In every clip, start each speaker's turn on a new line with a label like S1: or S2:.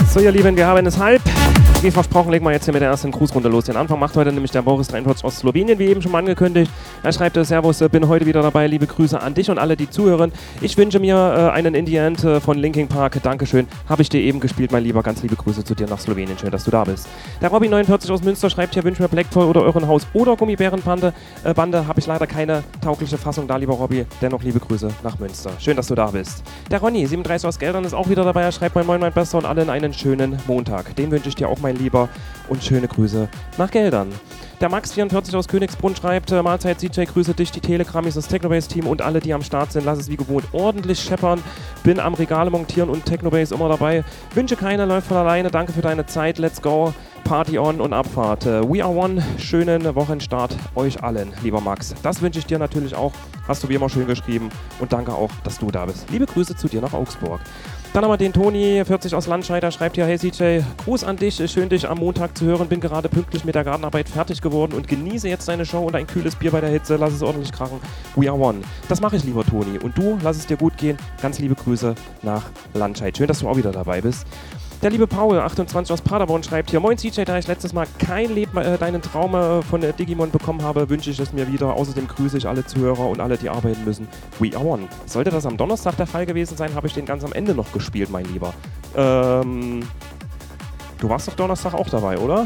S1: So, ihr Lieben, wir haben es halb. Wie versprochen, legen wir jetzt hier mit der ersten Grußrunde los. Den Anfang macht heute nämlich der Boris 43 aus Slowenien, wie eben schon mal angekündigt. Er schreibt, Servus, bin heute wieder dabei. Liebe Grüße an dich und alle, die zuhören. Ich wünsche mir einen In the End von Linkin Park. Dankeschön. Habe ich dir eben gespielt, mein Lieber. Ganz liebe Grüße zu dir nach Slowenien. Schön, dass du da bist. Der Robby 49 aus Münster schreibt hier, wünsche mir Blackpool oder euren Haus oder Gummibärenbande. Bande habe ich leider keine taugliche Fassung da, lieber Robby. Dennoch liebe Grüße nach Münster. Schön, dass du da bist. Der Ronny 37 aus Geldern ist auch wieder dabei. Er schreibt, moin, mein Bester und allen einen schönen Montag. Den wünsche ich dir auch, mein Lieber. Und schöne Grüße nach Geldern. Der Max44 aus Königsbrunn schreibt, Mahlzeit CJ, grüße dich, die Telegramis, das Technobase-Team und alle, die am Start sind. Lass es wie gewohnt ordentlich scheppern. Bin am Regale montieren und Technobase immer dabei. Wünsche keine, läuft von alleine. Danke für deine Zeit. Let's go. Party on und Abfahrt. We are one. Schönen Wochenstart euch allen, lieber Max. Das wünsche ich dir natürlich auch. Hast du wie immer schön geschrieben. Und danke auch, dass du da bist. Liebe Grüße zu dir nach Augsburg. Dann haben wir den Toni, 40 aus Landscheid, der schreibt hier, hey CJ, Gruß an dich, schön dich am Montag zu hören, bin gerade pünktlich mit der Gartenarbeit fertig geworden und genieße jetzt deine Show und ein kühles Bier bei der Hitze, lass es ordentlich krachen, we are one. Das mache ich, lieber Toni, und du, lass es dir gut gehen, ganz liebe Grüße nach Landscheid, schön, dass du auch wieder dabei bist. Der liebe Paul, 28 aus Paderborn, schreibt hier, moin CJ, da ich letztes Mal kein deinen Traum von Digimon bekommen habe, wünsche ich es mir wieder. Außerdem grüße ich alle Zuhörer und alle, die arbeiten müssen. We are one. Sollte das am Donnerstag der Fall gewesen sein, habe ich den ganz am Ende noch gespielt, mein Lieber. Du warst doch Donnerstag auch dabei, oder?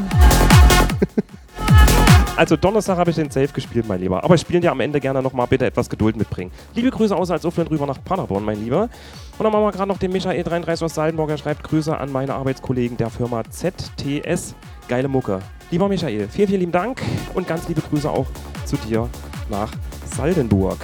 S1: Also Donnerstag habe ich den Safe gespielt, mein Lieber. Aber ich spiele dir am Ende gerne nochmal, bitte etwas Geduld mitbringen. Liebe Grüße aus Salzuflen rüber nach Paderborn, mein Lieber. Und dann machen wir gerade noch den Michael 33 aus Saldenburg. Er schreibt Grüße an meine Arbeitskollegen der Firma ZTS. Geile Mucke. Lieber Michael, vielen, vielen lieben Dank und ganz liebe Grüße auch zu dir nach Saldenburg.